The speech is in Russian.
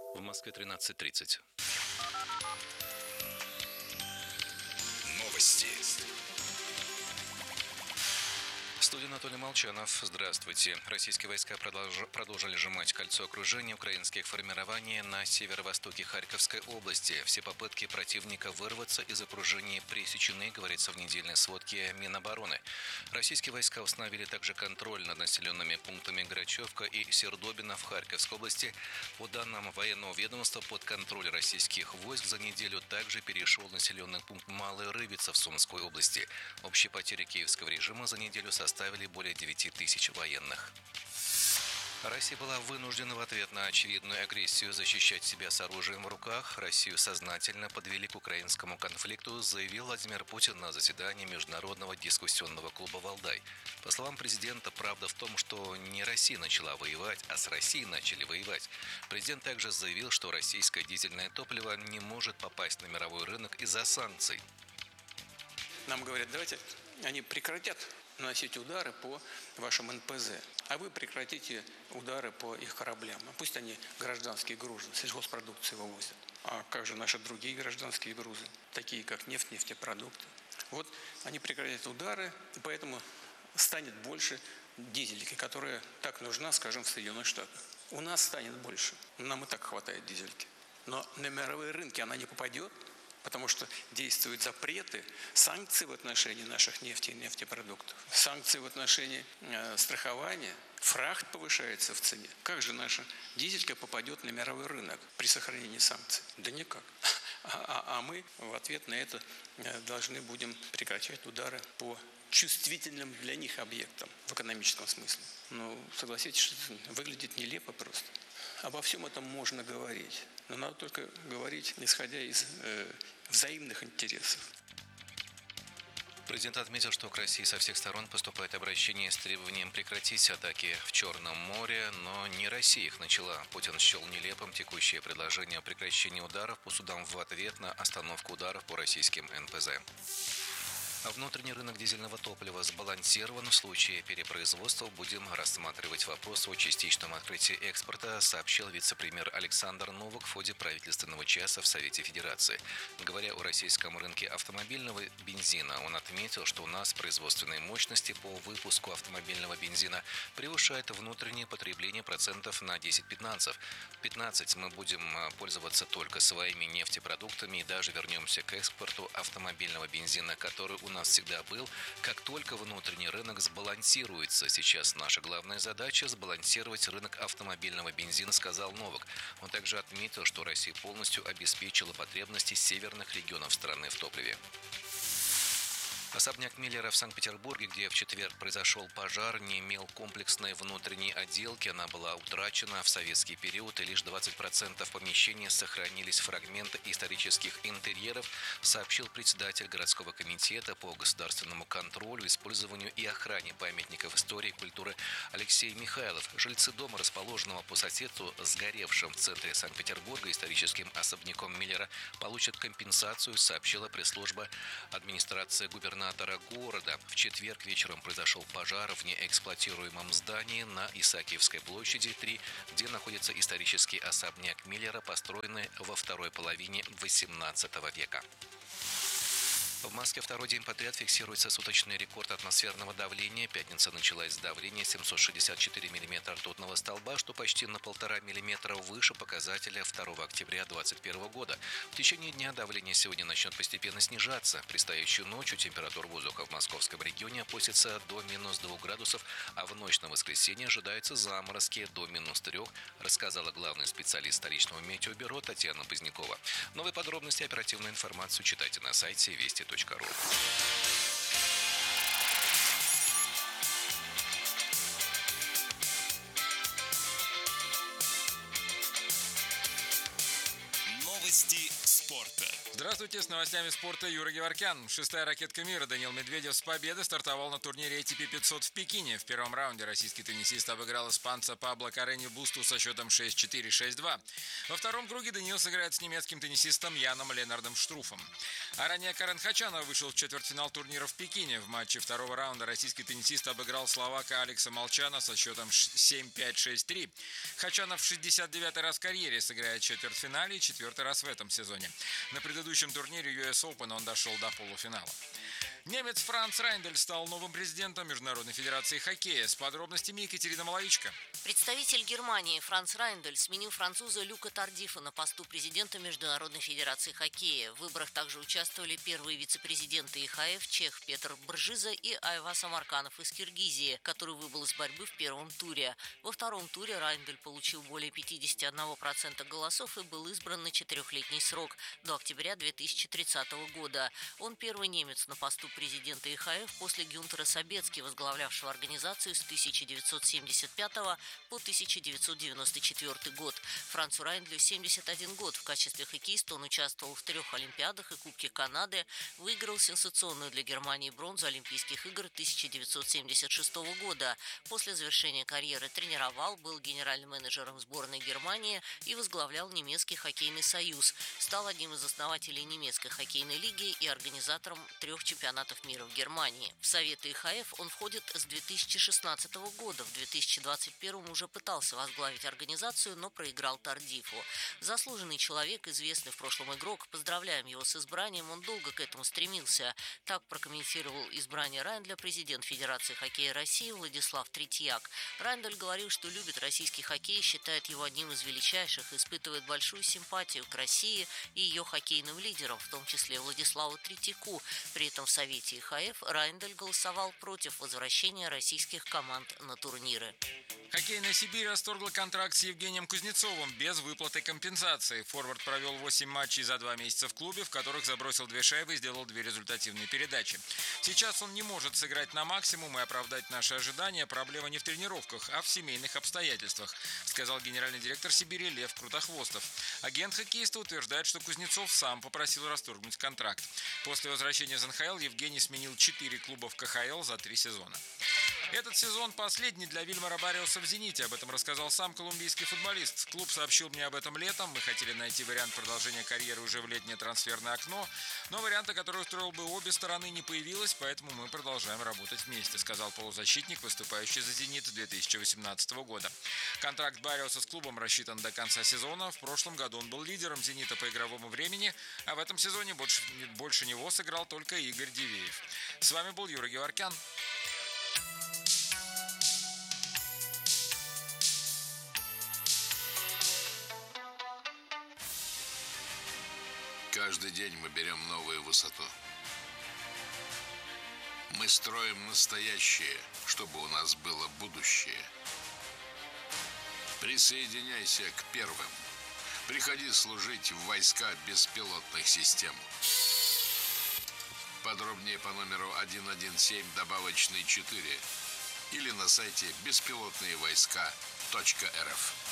В Москве 13:30. Новости. В студии Анатолий Молчанов. Здравствуйте. Российские войска продолжили сжимать кольцо окружения украинских формирований на северо-востоке Харьковской области. Все попытки противника вырваться из окружения пресечены, говорится в недельной сводке Минобороны. Российские войска установили также контроль над населенными пунктами Грачевка и Сердобино в Харьковской области. По данным военного ведомства, под контроль российских войск за неделю также перешел населенный пункт Малая Рыбица в Сумской области. Общие потери киевского режима за неделю составили более 9 тысяч военных. Россия была вынуждена в ответ на очевидную агрессию защищать себя с оружием в руках. Россию сознательно подвели к украинскому конфликту, заявил Владимир Путин на заседании Международного дискуссионного клуба «Валдай». По словам президента, правда в том, что не Россия начала воевать, а с Россией начали воевать. Президент также заявил, что российское дизельное топливо не может попасть на мировой рынок из-за санкций. Нам говорят, давайте они прекратят наносить удары по вашим НПЗ, а вы прекратите удары по их кораблям. Пусть они гражданские грузы, сельхозпродукции вывозят. А как же наши другие гражданские грузы, такие как нефть, нефтепродукты? Вот они прекратят удары, и поэтому станет больше дизельки, которая так нужна, скажем, в Соединенных Штатах. У нас станет больше, нам и так хватает дизельки. Но на мировые рынки она не попадет, потому что действуют запреты, санкции в отношении наших нефти и нефтепродуктов, санкции в отношении страхования, фрахт повышается в цене. Как же наша дизелька попадет на мировой рынок при сохранении санкций? Да никак. А мы в ответ на это должны будем прекращать удары по чувствительным для них объектам в экономическом смысле. Ну, согласитесь, что это выглядит нелепо просто. Обо всем этом можно говорить, но надо только говорить, исходя из взаимных интересов. Президент отметил, что к России со всех сторон поступает обращение с требованием прекратить атаки в Черном море, но не Россия их начала. Путин счел нелепым текущее предложение о прекращении ударов по судам в ответ на остановку ударов по российским НПЗ. Внутренний рынок дизельного топлива сбалансирован. В случае перепроизводства будем рассматривать вопрос о частичном открытии экспорта, сообщил вице-премьер Александр Новак в ходе правительственного часа в Совете Федерации. Говоря о российском рынке автомобильного бензина, он отметил, что у нас производственные мощности по выпуску автомобильного бензина превышают внутреннее потребление процентов на 10-15. 15 мы будем пользоваться только своими нефтепродуктами и даже вернемся к экспорту автомобильного бензина, который у нас всегда был, как только внутренний рынок сбалансируется. Сейчас наша главная задача – сбалансировать рынок автомобильного бензина, сказал Новак. Он также отметил, что Россия полностью обеспечила потребности северных регионов страны в топливе. Особняк Миллера в Санкт-Петербурге, где в четверг произошел пожар, не имел комплексной внутренней отделки. Она была утрачена в советский период, и лишь 20% помещения сохранились фрагменты исторических интерьеров, сообщил председатель городского комитета по государственному контролю, использованию и охране памятников истории и культуры Алексей Михайлов. Жильцы дома, расположенного по соседству с сгоревшим в центре Санкт-Петербурга историческим особняком Миллера, получат компенсацию, сообщила пресс-служба администрации губернатора города. В четверг вечером произошел пожар в неэксплуатируемом здании на Исаакиевской площади 3, где находится исторический особняк Миллера, построенный во второй половине XVIII века. В Москве второй день подряд фиксируется суточный рекорд атмосферного давления. Пятница началась с давления 764 мм ртутного столба, что почти на 1,5 мм выше показателя 2 октября 2021 года. В течение дня давление сегодня начнет постепенно снижаться. Предстоящую ночью температура воздуха в московском регионе опустится до -2 градусов, а в ночь на воскресенье ожидаются заморозки до -3, рассказала главный специалист столичного метеобюро Татьяна Позднякова. Новые подробности и оперативную информацию читайте на сайте Вести.ру. Новости спорта. спорта. Здравствуйте, с новостями спорта Юра Геворкян. Шестая ракетка мира Даниил Медведев с победы стартовал на турнире ATP 500 в Пекине. В первом раунде российский теннисист обыграл испанца Пабло Каррени Бусту со счетом 6-4, 6-2. Во втором круге Даниил сыграет с немецким теннисистом Яном Ленардом Штруфом. А ранее Карен Хачанов вышел в четвертьфинал турнира в Пекине. В матче второго раунда российский теннисист обыграл словака Алекса Молчана со счетом 7-5, 6-3. Хачанов в 69-й раз в карьере сыграет в четвертьфинале и четвертый раз в этом сезоне. На предыдущем турнире US Open он дошел до полуфинала. Немец Франц Райндель стал новым президентом Международной федерации хоккея. С подробностями Екатерина Маловичка. Представитель Германии Франц Райндель сменил француза Люка Тардифа на посту президента Международной федерации хоккея. В выборах также участвовали первые вице-президенты ИХФ чех Петр Бржиза и Айваз Амарканов из Киргизии, который выбыл из борьбы в первом туре. Во втором туре Райндель получил более 51% голосов и был избран на 4-летний срок до октября 2030 года. Он первый немец на посту президента ИХФ после Гюнтера Собецки, возглавлявшего организацию с 1975 по 1994 год. Францу Райнделю 71 год. В качестве хоккеиста он участвовал в 3 Олимпиадах и Кубке Канады, выиграл сенсационную для Германии бронзу Олимпийских игр 1976 года. После завершения карьеры тренировал, был генеральным менеджером сборной Германии и возглавлял немецкий хоккейный союз. Стал одним из основателей немецкой хоккейной лиги и организатором 3 чемпионатов мира в Германии. В Советы ИХФ он входит с 2016 года. В 2021 уже пытался возглавить организацию, но проиграл Тардифу. Заслуженный человек, известный в прошлом игрок, поздравляем его с избранием, он долго к этому стремился. Так прокомментировал избрание Райнделя президент Федерации хоккея России Владислав Третьяк. Райндель говорил, что любит российский хоккей, считает его одним из величайших, испытывает большую симпатию к России и ее хоккейным лидерам, в том числе Владиславу Третьяку. При этом в Совете ИХФ Райндель голосовал против возвращения российских команд на турниры. Хоккейная Сибирь расторгла контракт с Евгением Кузнецовым без выплаты компенсации. Форвард провел 8 матчей за 2 месяца в клубе, в которых забросил 2 шайбы и сделал 2 результативные передачи. Сейчас он не может сыграть на максимум и оправдать наши ожидания. Проблема не в тренировках, а в семейных обстоятельствах, сказал генеральный директор Сибири Лев Крутохвостов. Агент хоккеиста утверждает, что Кузнецов сам попросил расторгнуть контракт. После возвращения из НХЛ Евгений сменил 4 клуба в КХЛ за 3 сезона. Этот сезон последний для Вильмара Барриоса в «Зените». Об этом рассказал сам колумбийский футболист. Клуб сообщил мне об этом летом. Мы хотели найти вариант продолжения карьеры уже в летнее трансферное окно. Но варианта, который устроил бы обе стороны, не появилось, поэтому мы продолжаем работать вместе, сказал полузащитник, выступающий за «Зенит» 2018 года. Контракт Барриоса с клубом рассчитан до конца сезона. В прошлом году он был лидером «Зенита» по игровому времени, а в этом сезоне больше него сыграл только Игорь Дивеев. С вами был Юра Геворкян. Каждый день мы берем новую высоту. Мы строим настоящее, чтобы у нас было будущее. Присоединяйся к первым. Приходи служить в войска беспилотных систем. Подробнее по номеру 117 добавочный 4 или на сайте беспилотные войска.рф.